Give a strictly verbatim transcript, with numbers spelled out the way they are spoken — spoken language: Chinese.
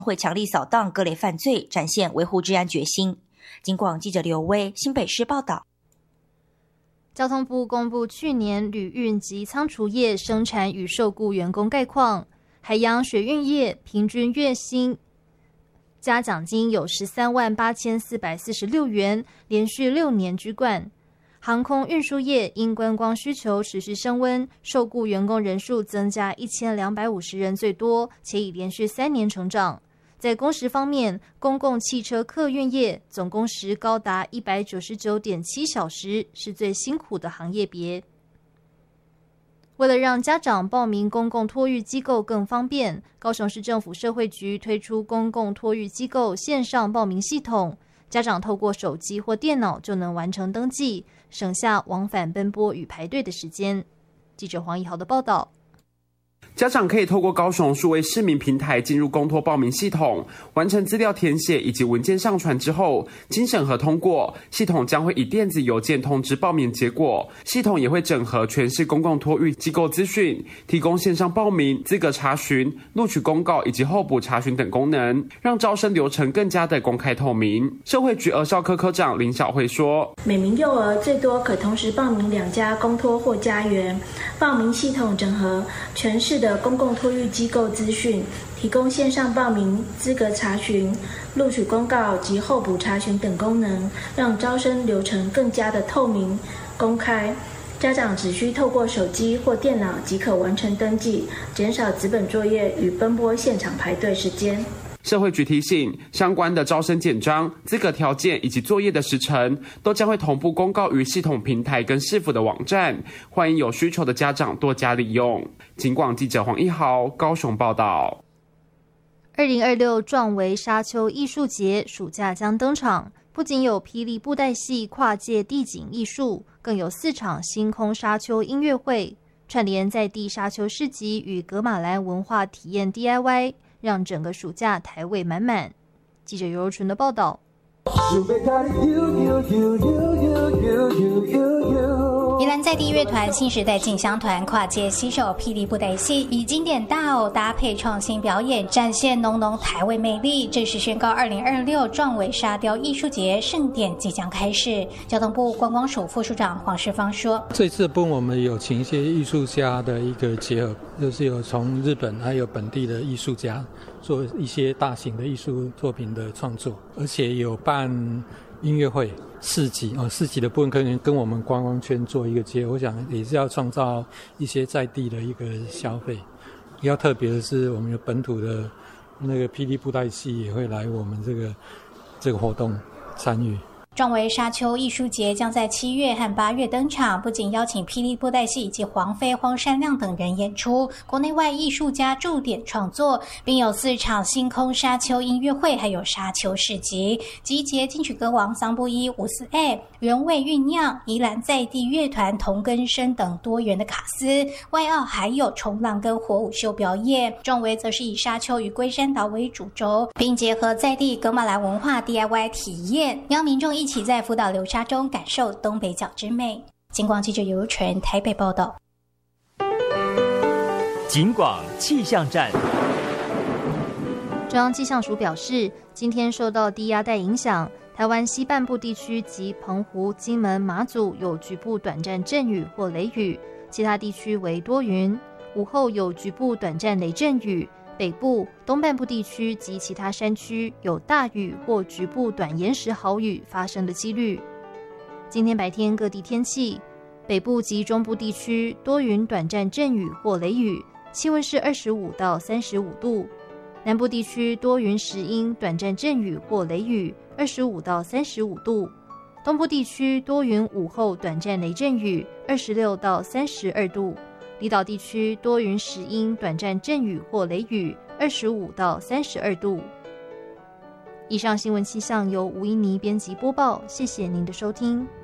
会强力扫荡各类犯罪，展现维护治安决心。警广记者刘威新北市报道。 交通部公布去年旅运及仓储业生产与受雇员工概况，海洋水运业平均月薪加奖金有十三万八千四百四十六元，连续六年居冠。航空运输业因观光需求持续升温，受雇员工人数增加一千两百五十人最多，且已连续三年成长。在工时方面，公共汽车客运业总工时高达 一百九十九点七小时，是最辛苦的行业别。为了让家长报名公共托育机构更方便，高雄市政府社会局推出公共托育机构线上报名系统，家长透过手机或电脑就能完成登记，省下往返奔波与排队的时间。记者黄怡豪的报道。 家长可以透过高雄数位市民平台进入公托报名系统，完成资料填写以及文件上传之后，经审核通过，系统将会以电子邮件通知报名结果。系统也会整合全市公共托育机构资讯，提供线上报名、资格查询、录取公告以及候补查询等功能，让招生流程更加的公开透明。社会局儿少科科长林小慧说， 每名幼儿最多可同时报名两家公托或家园，报名系统整合全市的公共托育机构资讯，提供线上报名、资格查询、录取公告及候补查询等功能，让招生流程更加的透明公开。家长只需透过手机或电脑即可完成登记，减少纸本作业与奔波现场排队时间。 社会局提醒，相关的招生简章、资格条件以及作业的时程，都将会同步公告于系统平台跟市府的网站，欢迎有需求的家长多加利用。警广记者黄一豪高雄报道。 二零二六壮维沙丘艺术节暑假将登场，不仅有霹雳布袋戏跨界地景艺术，更有四场星空沙丘音乐会，串联在地沙丘市集与噶玛兰文化体验 D I Y，让整个暑假台味满满。记者尤柔纯的报道。 宜兰在地乐团新时代进香团跨界携手霹雳布袋戏，以经典大偶搭配创新表演，展现浓浓台味魅力。正式宣告二零二六壮维沙雕艺术节盛典即将开始。交通部观光署副署长黄世芳说， 这次部我们有请一些艺术家的一个结合，就是有从日本还有本地的艺术家做一些大型的艺术作品的创作，而且有办音乐会、市集哦，市集的部分可能跟我们观光圈做一个结合，我想也是要创造一些在地的一个消费。比较特别的是，我们有本土的那个霹雳布袋戏也会来我们这个这个活动参与。 壮维沙丘艺术节将在七月和八月登场，不仅邀请霹雳布袋戏以及黄飞、荒山亮等人演出，国内外艺术家驻点创作，并有四场星空沙丘音乐会，还有沙丘市集，集结金曲歌王桑布伊、五四 A、原味酝酿、宜兰在地乐团同根生等多元的卡司，外澳还有冲浪跟火舞秀表演。壮维则是以沙丘与龟山岛为主轴，并结合在地噶玛兰文化 D I Y 体验，邀民众一起在福岛流沙中感受东北角之美。警广记者尤纯台北报道。 警广气象站。 中央气象署表示，今天受到低压带影响，台湾西半部地区及澎湖、金门、马祖有局部短暂阵雨或雷雨，其他地区为多云。午后有局部短暂雷阵雨，北部、东半部地区及其他山区有大雨或局部短延时豪雨发生的几率。今天白天各地天气，北部及中部地区多云短暂阵雨或雷雨，气温是二十五到三十五度。南部地区多云时阴短暂阵雨或雷雨，二十五到三十五度。东部地区多云午后短暂雷阵雨，二十六到三十二度。离岛地区多云时阴短暂阵雨或雷雨，二十五到三十二度。以上新闻气象由吴依妮编辑播报，谢谢您的收听。